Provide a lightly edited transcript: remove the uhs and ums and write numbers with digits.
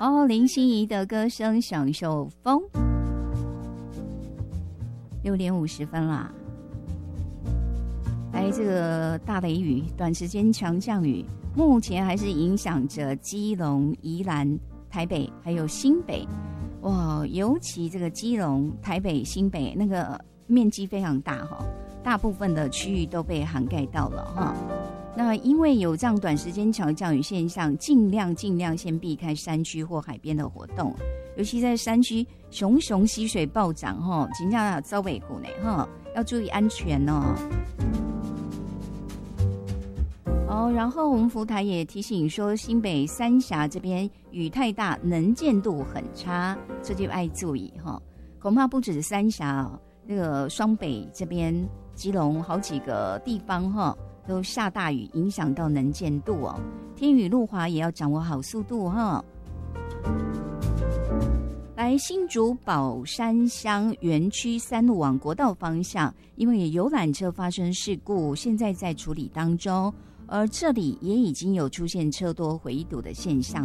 哦，林心怡的歌声，享受风。6点50分啦。来，这个大雷雨，短时间强降雨，目前还是影响着基隆、宜兰、台北还有新北。哇，尤其这个基隆、台北、新北那个面积非常大哈，大部分的区域都被涵盖到了哈。那因为有这样短时间强降雨现象，尽量先避开山区或海边的活动，尤其在山区熊溪水暴涨哈，真的遭尾苦呢哈，要注意安全哦。然后我们福台也提醒说，新北三峡这边雨太大，能见度很差，这就爱注意哈。恐怕不止三峡，那个双北这边、基隆好几个地方哈，都下大雨，影响到能见度哦。天雨路滑也要掌握好速度哈。来，新竹宝山乡园区3路往国道方向，因为游览车发生事故，现在在处理当中。而这里也已经有出现车多回堵的现象。